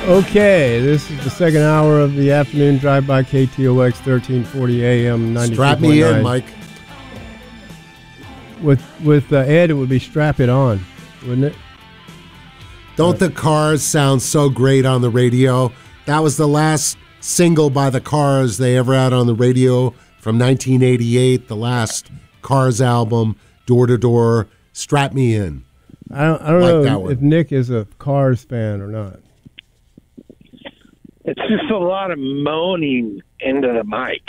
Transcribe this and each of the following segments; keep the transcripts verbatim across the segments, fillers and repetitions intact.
Okay, this is the second hour of the afternoon drive by K T O X thirteen forty A M ninety-two point nine. Strap me in, Mike. With with uh, Ed, it would be strap it on, wouldn't it? Don't the Cars sound so great on the radio? That was the last single by the Cars they ever had on the radio from nineteen eighty-eight, the last Cars album, Door to Door. Strap me in. I don't, I don't like know if Nick is a Cars fan or not. It's just a lot of moaning into the mic.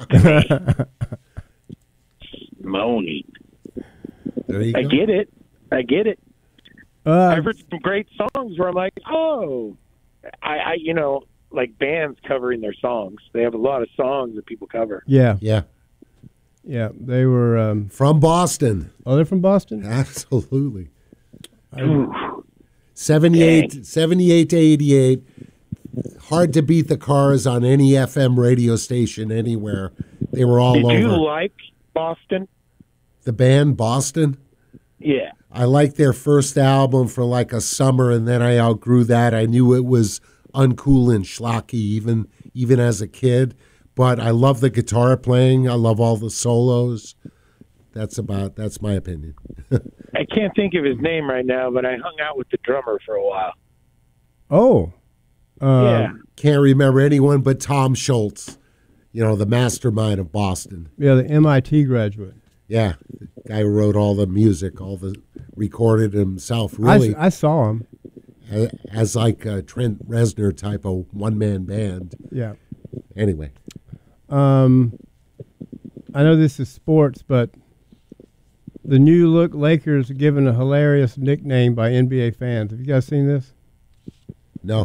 Moaning. There you I go. get it. I get it. Uh, I've heard some great songs where I'm like, oh, I, I, you know, like bands covering their songs. They have a lot of songs that people cover. yeah, Yeah. yeah. They were. Um, From Boston. oh, they're from Boston. Absolutely. Ooh. seventy-eight, seventy-eight to eighty-eight. Hard to beat the Cars on any F M radio station anywhere. They were all Did over. you like Boston? The band Boston? Yeah. I liked their first album for like a summer, and then I outgrew that. I knew it was uncool and schlocky even even as a kid, but I love the guitar playing. I love all the solos. That's about that's my opinion. I can't think of his name right now, but I hung out with the drummer for a while. Oh, uh, yeah. Can't remember anyone but Tom Schultz, you know, the mastermind of Boston. yeah. The M I T graduate. Yeah, the guy who wrote all the music, all the recorded himself. Really, I, I saw him. as, as like a Trent Reznor type of one man band. Yeah. Anyway, Um, I know this is sports, but the new look Lakers are given a hilarious nickname by N B A fans. Have you guys seen this? no.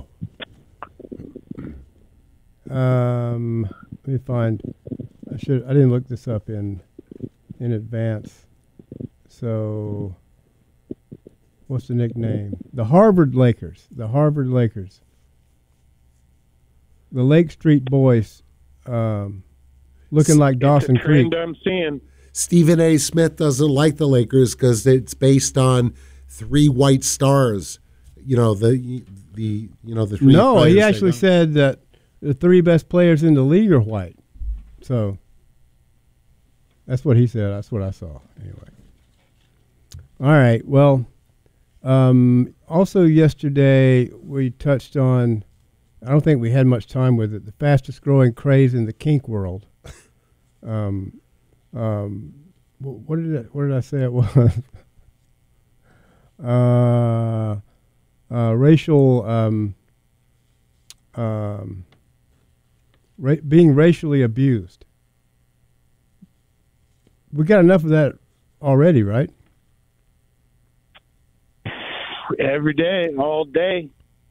Um, let me find. I should. I didn't look this up in in advance. So, what's the nickname? The Harvard Lakers. The Harvard Lakers. The Lake Street Boys, um, looking like Dawson It's a trend Creek. I'm seeing. Stephen A. Smith doesn't like the Lakers because it's based on three white stars. You know the the you know the three. No, players he they actually got. said that the three best players in the league are white. So that's what he said. That's what I saw. Anyway. All right. Well, um, also yesterday we touched on, I don't think we had much time with it, the fastest growing craze in the kink world. um, um, wh- what did I, what did I say it was? uh, uh, racial, um, um, ra- being racially abused. We got enough of that already, right? Every day, all day.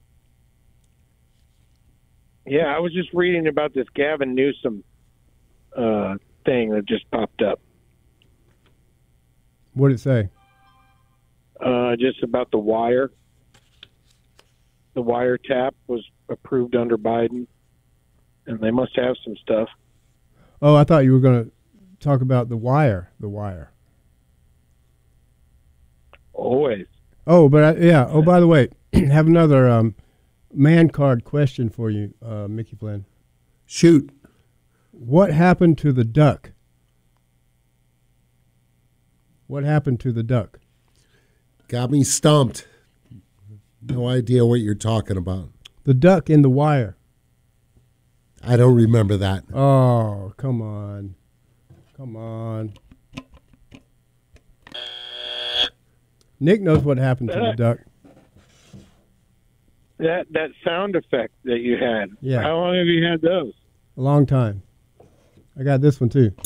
Yeah, I was just reading about this Gavin Newsom uh, thing that just popped up. What did it say? Uh, just about the wire. The wiretap was approved under Biden, and they must have some stuff. Oh, I thought you were going to talk about the wire. The wire. Always. Oh, but I, yeah. Oh, by the way, have another um, man card question for you, uh, Mickey Flynn. Shoot. What happened to the duck? What happened to the duck? Got me stumped. No idea what you're talking about. The duck in the wire. I don't remember that. Oh, come on. Come on. Nick knows what happened to the duck. That that sound effect that you had. Yeah. How long have you had those? A long time. I got this one, too.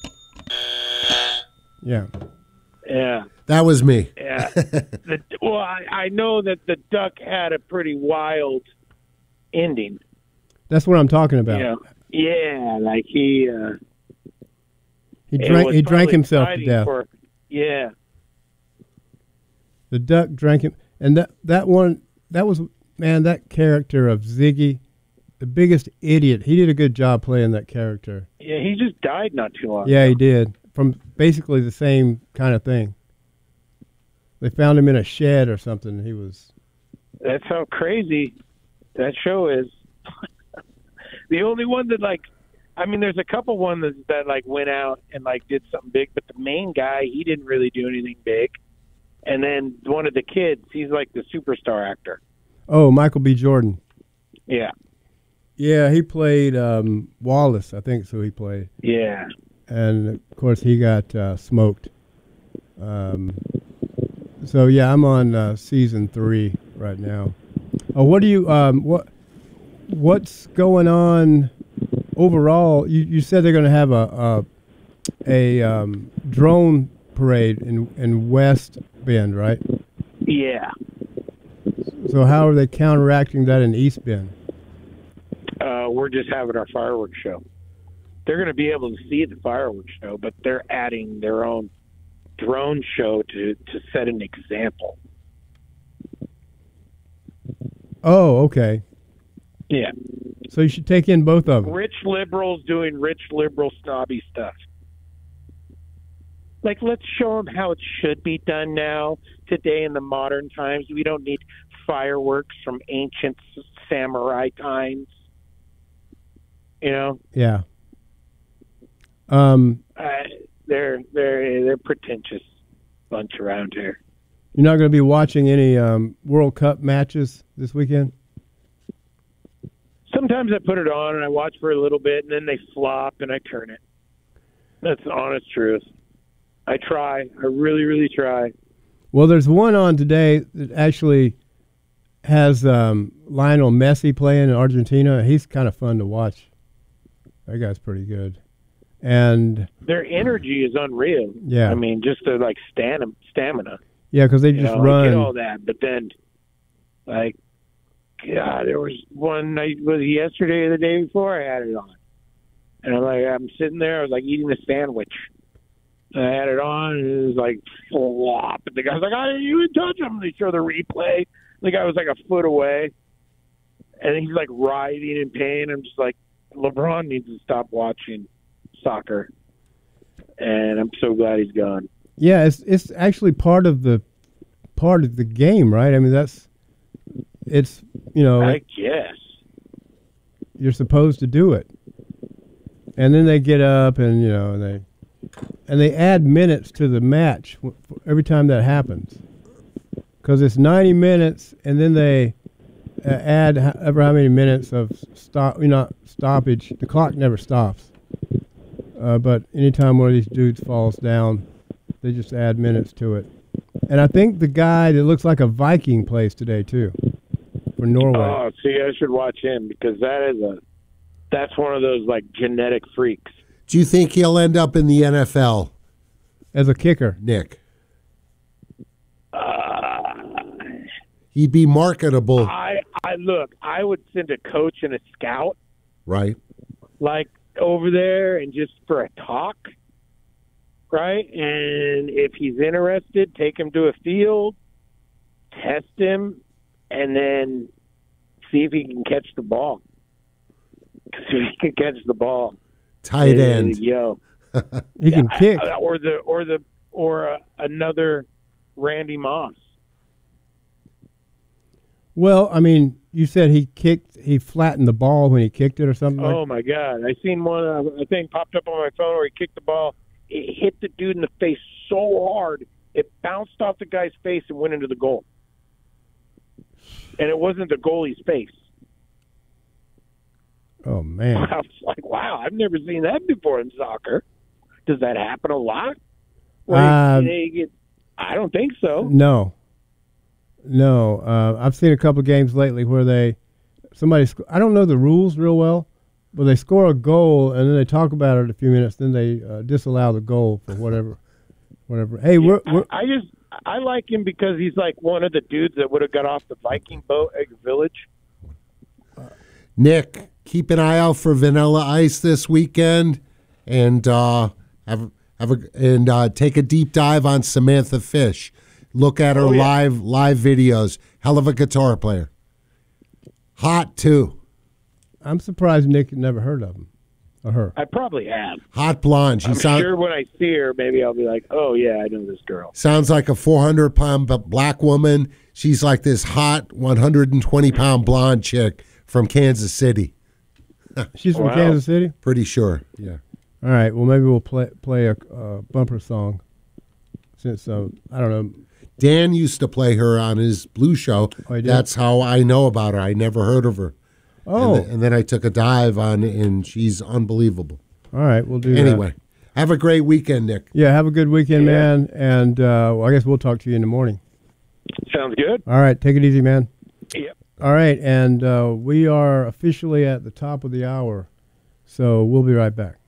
Yeah. Yeah. That was me. Yeah. the, well, I, I know that the duck had a pretty wild ending. That's what I'm talking about. You know? Yeah, like he uh, He it drank was he drank probably himself to exciting death. for- yeah. The duck drank him, and that that one that was man that character of Ziggy, the biggest idiot. He did a good job playing that character. Yeah, he just died not too long Yeah, ago. he did, from basically the same kind of thing. They found him in a shed or something. He was That's how crazy That show is the only one that like. I mean, there's a couple ones that, that like went out and like did something big, but the main guy, he didn't really do anything big. And then one of the kids, he's like the superstar actor. Oh, Michael B. Jordan. Yeah. Yeah, he played um, Wallace, I think. So he played. Yeah. And of course, he got uh, smoked. Um, so yeah, I'm on uh, season three right now. Oh, what do you? Um, what? What's going on overall? You, you said they're going to have a a, a um, drone parade in in West Bend, right? Yeah. So how are they counteracting that in East Bend? Uh, we're just having our fireworks show. They're going to be able to see the fireworks show, but they're adding their own drone show to, to set an example. Oh, okay. Yeah. So you should take in both of them. Rich liberals doing rich liberal snobby stuff. Like, let's show them how it should be done now, today in the modern times. We don't need fireworks from ancient samurai times. You know? Yeah. Um, uh, they're they're they're pretentious bunch around here. You're not going to be watching any um, World Cup matches this weekend? Sometimes I put it on and I watch for a little bit, and then they flop, and I turn it. That's the honest truth. I try. I really, really try. Well, there's one on today that actually has um, Lionel Messi playing in Argentina. He's kind of fun to watch. That guy's pretty good. And their energy is unreal. Yeah. I mean, just their, like, stam- stamina. Yeah, because they just you know, run. I get all that, but then, like, God, there was one night, was it yesterday or the day before, I had it on. And I'm like, I'm sitting there, I was like eating a sandwich. And I had it on, and it was like flop. And the guy's like, I didn't even touch him. They show the replay. The guy was like a foot away. And he's like writhing in pain. I'm just like, LeBron needs to stop watching soccer. And I'm so glad he's gone. Yeah, it's it's actually part of the part of the game, right? I mean, that's it's you know. I guess you're supposed to do it, and then they get up and you know they and they add minutes to the match every time that happens, because it's ninety minutes, and then they uh, add ever how many minutes of stop, you know, stoppage. The clock never stops, uh, but anytime one of these dudes falls down, they just add minutes to it. And I think the guy that looks like a Viking plays today too, for Norway. Oh, see, I should watch him because that is a that's one of those like genetic freaks. Do you think he'll end up in the N F L as a kicker, Nick? Uh, He'd be marketable. I, I look. I would send a coach and a scout, right? Like over there and just for a talk. Right, and if he's interested, take him to a field, test him, and then see if he can catch the ball. Because if he can catch the ball, tight end, yo, he can yeah, kick, or the or the or uh, another Randy Moss. Well, I mean, you said he kicked, he flattened the ball when he kicked it, or something. Oh like my God! I seen one. Uh, a thing popped up on my phone where he kicked the ball. It hit the dude in the face so hard, it bounced off the guy's face and went into the goal. And it wasn't the goalie's face. Oh, man. I was like, wow, I've never seen that before in soccer. Does that happen a lot? Where Uh, they get, I don't think so. No. No. Uh, I've seen a couple of games lately where they, somebody, sc- I don't know the rules real well, but they score a goal and then they talk about it a few minutes, then they uh, disallow the goal for whatever. Whatever. Hey, we're, we're I, I just, I like him because he's like one of the dudes that would have got off the Viking boat at Village. Nick, keep an eye out for Vanilla Ice this weekend, and uh, have have a and uh, take a deep dive on Samantha Fish. Look at her Oh, yeah. live live videos. Hell of a guitar player. Hot too. I'm surprised Nick had never heard of him. Or her? I probably have. Hot blonde. She I'm sound, sure when I see her, maybe I'll be like, oh, yeah, I know this girl. sounds like a four hundred pound b- black woman. She's like this hot one hundred twenty pound blonde chick from Kansas City. She's from Wow. Kansas City? Pretty sure. Yeah. All right. Well, maybe we'll play play a uh, bumper song. Since, uh, I don't know. Dan used to play her on his Blue Show. Oh, he did? That's how I know about her. I never heard of her. Oh, And, th- and then I took a dive on, and she's unbelievable. all right. We'll do that. Anyway, have a great weekend, Nick. Yeah, have a good weekend, Yeah. man. And uh, well, I guess we'll talk to you in the morning. Sounds good. All right. Take it easy, man. Yep. All right. And uh, we are officially at the top of the hour. So we'll be right back.